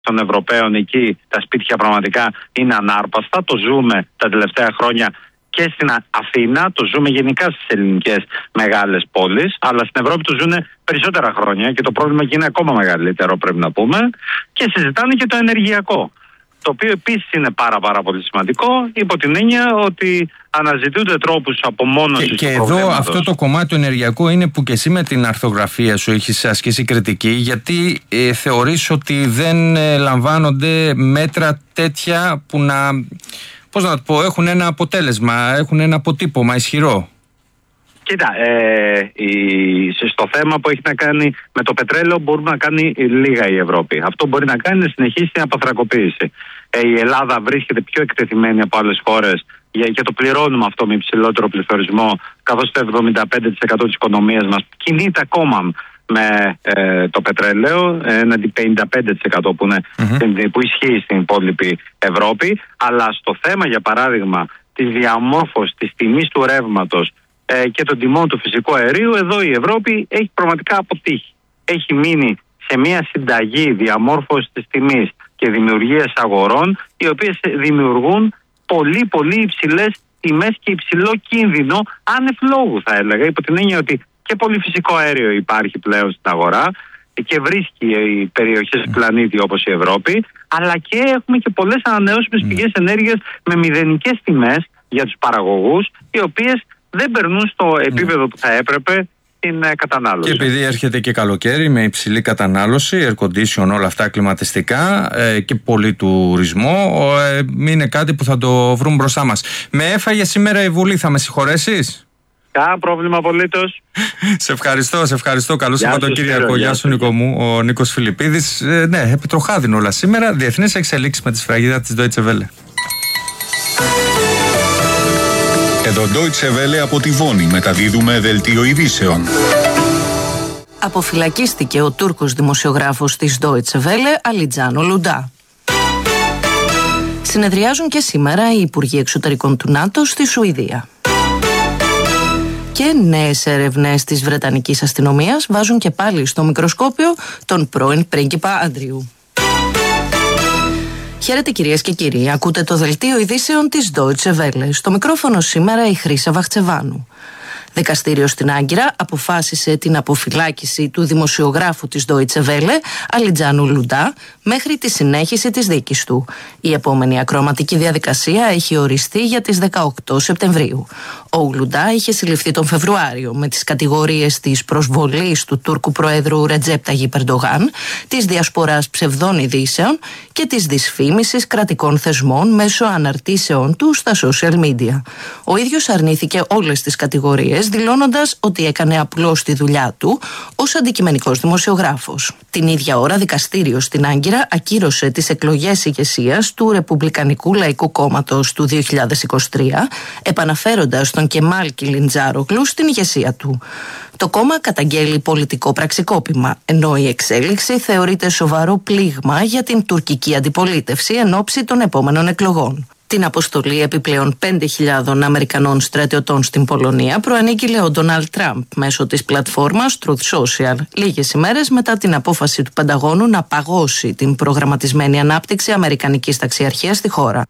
των Ευρωπαίων εκεί τα σπίτια πραγματικά είναι ανάρπαστα. Το ζούμε τα τελευταία χρόνια και στην Αθήνα, το ζούμε γενικά στις ελληνικές μεγάλες πόλεις, αλλά στην Ευρώπη το ζουν περισσότερα χρόνια και το πρόβλημα εκεί είναι ακόμα μεγαλύτερο, πρέπει να πούμε. Και συζητάνε και το ενεργειακό, το οποίο επίσης είναι πάρα πολύ σημαντικό, υπό την έννοια ότι αναζητούνται τρόπους απομόνωσης του προβλήματος. Και εδώ αυτό το κομμάτι του ενεργειακού είναι που και εσύ με την αρθογραφία σου έχεις ασκήσει κριτική, γιατί θεωρείς ότι δεν λαμβάνονται μέτρα τέτοια που να, πώς να το πω, έχουν ένα αποτέλεσμα, έχουν ένα αποτύπωμα ισχυρό. Κοίτα, στο θέμα που έχει να κάνει με το πετρέλαιο μπορούμε να κάνει λίγα η Ευρώπη. Αυτό μπορεί να κάνει να συνεχίσει την απαθρακοποίηση. Η Ελλάδα βρίσκεται πιο εκτεθειμένη από άλλες χώρες και το πληρώνουμε αυτό με υψηλότερο πληθωρισμό, καθώς το 75% της οικονομίας μας κινείται ακόμα με το πετρέλαιο, έναντι 55% που ισχύει στην υπόλοιπη Ευρώπη. Αλλά στο θέμα, για παράδειγμα, της διαμόρφωσης της τιμής του ρεύματος και των τιμών του φυσικού αερίου, εδώ η Ευρώπη έχει πραγματικά αποτύχει. Έχει μείνει σε μια συνταγή διαμόρφωσης της τιμής και δημιουργίας αγορών, οι οποίες δημιουργούν πολύ υψηλές τιμές και υψηλό κίνδυνο άνευ λόγου, θα έλεγα, υπό την έννοια ότι και πολύ φυσικό αέριο υπάρχει πλέον στην αγορά και βρίσκει οι περιοχές του πλανήτη όπως η Ευρώπη, αλλά και έχουμε και πολλές ανανεώσιμες πηγές ενέργειας με μηδενικές τιμές για τους παραγωγούς, οι οποίες δεν περνούν στο επίπεδο που θα έπρεπε την κατανάλωση. Και επειδή έρχεται και καλοκαίρι με υψηλή κατανάλωση, air condition, όλα αυτά κλιματιστικά και πολύ τουρισμό, είναι κάτι που θα το βρουν μπροστά μας. Με έφαγε σήμερα η Βουλή, θα με συγχωρέσεις? Κανένα πρόβλημα απολύτως. Σε ευχαριστώ. Καλό Σαββατοκύριακο. Γεια σου, Νίκο μου. Ο Νίκος Φιλιππίδης. Ναι, επιτροχάδιν όλα σήμερα. Διεθνείς εξελίξεις με τη σφραγίδα της Deutsche Welle. Εδώ Deutsche Welle από τη Βόνη μεταδίδουμε δελτίο ειδήσεων. Αποφυλακίστηκε ο Τούρκος δημοσιογράφος της Deutsche Welle, Αλιτζάνο Λουντά. Συνεδριάζουν και σήμερα οι Υπουργοί Εξωτερικών του ΝΑΤΟ στη Σουηδία. Και νέες έρευνες της Βρετανικής αστυνομίας βάζουν και πάλι στο μικροσκόπιο τον πρώην πρίγκιπα Άντριου. Χαίρετε κυρίες και κύριοι, ακούτε το δελτίο ειδήσεων της Deutsche Welle. Στο μικρόφωνο σήμερα η Χρύσα Βαχτσεβάνου. Δικαστήριο στην Άγκυρα αποφάσισε την αποφυλάκηση του δημοσιογράφου της Deutsche Welle, Αλιτζάνου Λουντά, μέχρι τη συνέχιση της δίκης του. Η επόμενη ακροαματική διαδικασία έχει οριστεί για τις 18 Σεπτεμβρίου. Ο Λουντά είχε συλληφθεί τον Φεβρουάριο με τις κατηγορίες της προσβολής του Τούρκου Προέδρου Ρετζέπ Ταγιπ Ερντογάν, της διασποράς ψευδών ειδήσεων και της δυσφήμισης κρατικών θεσμών μέσω αναρτήσεων του στα social media. Ο ίδιος αρνήθηκε όλες τις κατηγορίες, δηλώνοντας ότι έκανε απλώς τη δουλειά του ως αντικειμενικός δημοσιογράφος. Την ίδια ώρα, δικαστήριο στην Άγκυρα ακύρωσε τις εκλογές ηγεσίας του Ρεπουμπλικανικού Λαϊκού Κόμματος του 2023, επαναφέροντας τον Κεμάλ Κιλιντζάρογλου στην ηγεσία του. Το κόμμα καταγγέλει πολιτικό πραξικόπημα, ενώ η εξέλιξη θεωρείται σοβαρό πλήγμα για την τουρκική αντιπολίτευση εν ώψη των επόμενων εκλογών. Την αποστολή επιπλέον 5.000 Αμερικανών στρατιωτών στην Πολωνία προανήγγειλε ο Ντόναλντ Τραμπ μέσω της πλατφόρμας Truth Social, λίγες ημέρες μετά την απόφαση του Πενταγώνου να παγώσει την προγραμματισμένη ανάπτυξη αμερικανικής ταξιαρχίας στη χώρα.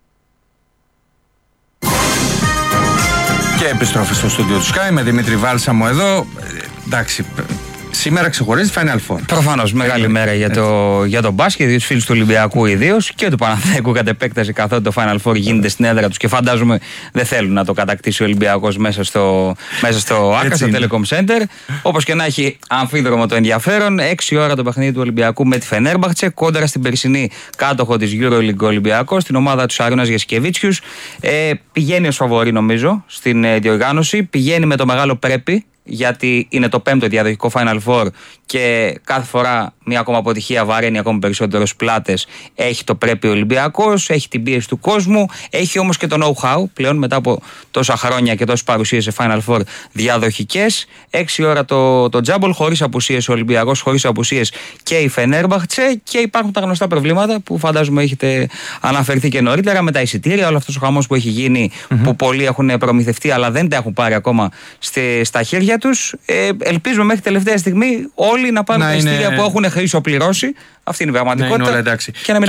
Και επιστροφή στο στούντιο του Sky με Δημήτρη Βάλσαμο εδώ. Εντάξει, σήμερα ξεχωρίζει Final Four. Προφανώς μεγάλη μέρα για το μπάσκετ, για τους φίλους του Ολυμπιακού ιδίως και του Παναθηναϊκού κατ' επέκταση, καθότι το Final Four γίνεται στην έδρα τους και φαντάζομαι δεν θέλουν να το κατακτήσει ο Ολυμπιακός μέσα στο Άκα, στο Telecom Center. Όπως και να έχει, αμφίδρομο το ενδιαφέρον. 6 ώρα το παιχνίδι του Ολυμπιακού με τη Φενέρμπαχτσε, κόντρα στην περσινή κάτοχο της EuroLeague Ολυμπιακός, στην ομάδα του Σαρώνας Γεσκεβίτσιους. Πηγαίνει ως φαβορί νομίζω στην διοργάνωση, πηγαίνει με το μεγάλο πρέπει, γιατί είναι το 5ο διαδοχικό Final Four και κάθε φορά μια ακόμα αποτυχία βαραίνει ακόμα περισσότερο στις πλάτες. Έχει το πρέπει ο Ολυμπιακός, έχει την πίεση του κόσμου, έχει όμως και το know-how πλέον μετά από τόσα χρόνια και τόσες παρουσίες σε Final Four διαδοχικές. 6 ώρα το τζάμπολ, χωρίς απουσίες ο Ολυμπιακός, χωρίς απουσίες και η Φενέρμπαχτσε, και υπάρχουν τα γνωστά προβλήματα που φαντάζομαι έχετε αναφερθεί και νωρίτερα με τα εισιτήρια, όλο αυτός ο χαμός που έχει γίνει, που πολλοί έχουν προμηθευτεί αλλά δεν τα έχουν πάρει ακόμα στα χέρια χέρια τους. Ελπίζουμε μέχρι τελευταία στιγμή όλοι να πάρουν τα εισιτήρια που έχουν χρυσοπληρώσει. Αυτή είναι η πραγματικότητα. Να είναι όλα εντάξει. Και να μην